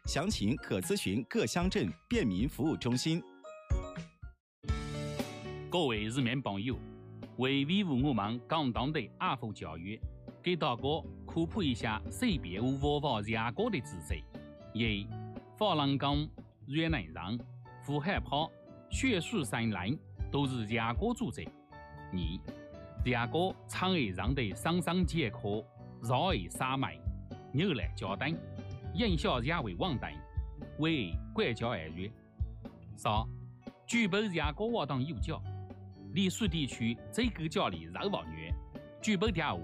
详情可咨询各乡镇便民服务中心。 各位市民朋友，为维护我们广东的爱护教育，给大家科普一下水别湖文化热歌的知识。一、法轮功、越南人、呼海炮、血树山林都是热歌组织。二、热歌唱而让的伤伤解渴，绕而杀脉，扭来交等，引小热为旺等，为管教而乐。三、举办热歌活动有奖。丽水地区最高奖励热望月，举办业务